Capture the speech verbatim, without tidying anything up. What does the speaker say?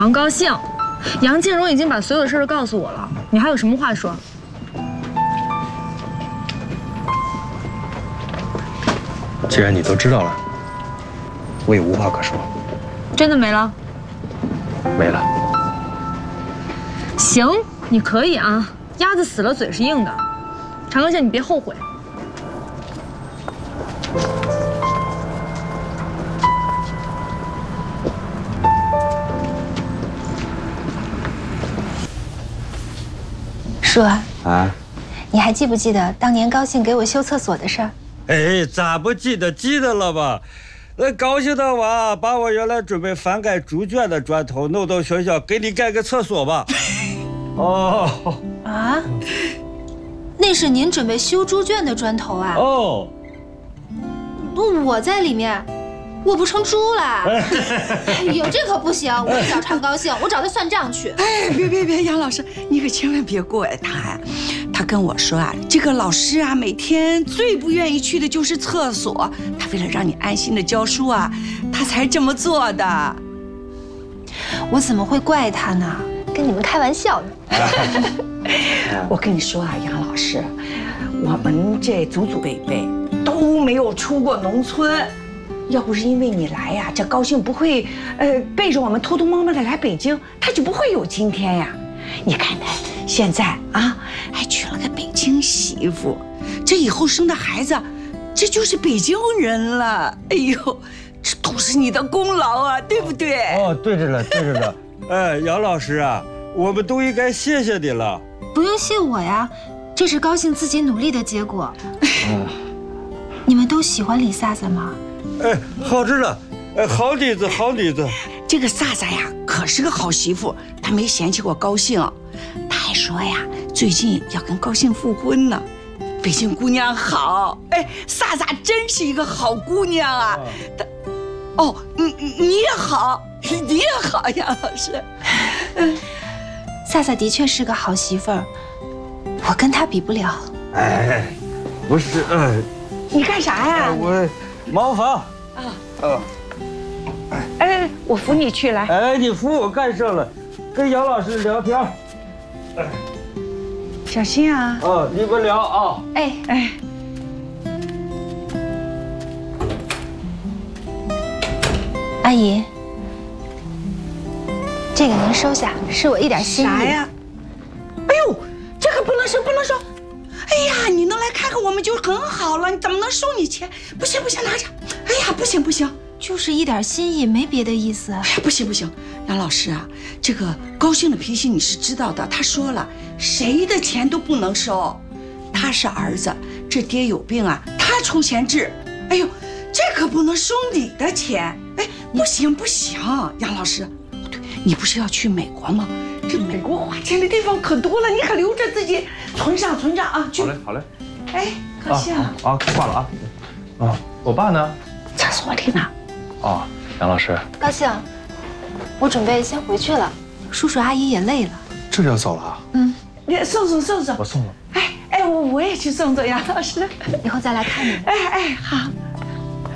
常高兴，杨建荣已经把所有的事都告诉我了，你还有什么话说？ 既然你都知道了，我也无话可说。 真的没了？ 没了。 行，你可以啊，鸭子死了嘴是硬的。常高兴，你别后悔。 叔啊， 啊， 你还记不记得当年高兴给我修厕所的事儿？ 哎，咋不记得？记得了吧？那高兴的娃把我原来准备翻盖猪圈的砖头弄到学校，给你盖个厕所吧。哦， 啊，那是您准备修猪圈的砖头啊？ 哦， 那我在里面，我不成猪了？哎呦，这可不行！我找常高兴，我找他算账去。 哎，别别别，杨老师，你可千万别怪他呀。他跟我说啊，这个老师啊，每天最不愿意去的就是厕所。他为了让你安心的教书啊，他才这么做的。 我怎么会怪他呢？跟你们开玩笑呢。 我跟你说啊，杨老师，我们这祖祖辈辈都没有出过农村。 要不是因为你来呀，这高兴不会，呃，背着我们偷偷摸摸的来北京，他就不会有今天呀。你看他现在啊，还娶了个北京媳妇，这以后生的孩子，这就是北京人了。哎呦，这都是你的功劳啊，对不对？ 哦，对着了，对着了。哎，杨老师啊，我们都应该谢谢你了。 不用谢我呀，这是高兴自己努力的结果。你们都喜欢李飒飒吗？ 哎，好着呢，哎，好女子，好女子。 这个飒飒呀，可是个好媳妇，她没嫌弃过高兴，她还说呀，最近要跟高兴复婚呢。北京姑娘好，哎，飒飒真是一个好姑娘啊。她，哦，你你也好，你也好，杨老师。 飒飒的确是个好媳妇儿，我跟她比不了。 哎，不是，哎， 你干啥呀？ 哎我。 茅房啊， 嗯， 哎，我扶你去来。 哎，你扶我干什了？跟杨老师聊天。哎， 小心啊！ 哦，你们聊啊。 哎哎， 阿姨，这个您收下，是我一点心意。 啥呀？哎呦，这个不能收，不能收。 哎呀，你能来看看我们就很好了，你怎么能收你钱？不行不行，拿着。哎呀，不行不行， 就是一点心意，没别的意思。 哎呀，不行不行，杨老师啊，这个高兴的脾气你是知道的。他说了，谁的钱都不能收。他是儿子，这爹有病啊，他出钱治。哎呦，这可不能收你的钱。哎，不行不行，杨老师，对，你不是要去美国吗？ 这美国花钱的地方可多了，你可留着自己存上存上啊！ 好嘞，好嘞。 哎，高兴啊啊，挂了啊。啊，我爸呢？ 厕所里呢。 哦，杨老师， 高兴，我准备先回去了，叔叔阿姨也累了。 这就要走了啊？ 嗯， 你送送送送。 我送了。 哎哎，我我也去送送杨老师。 以后再来看你们。 哎哎，好。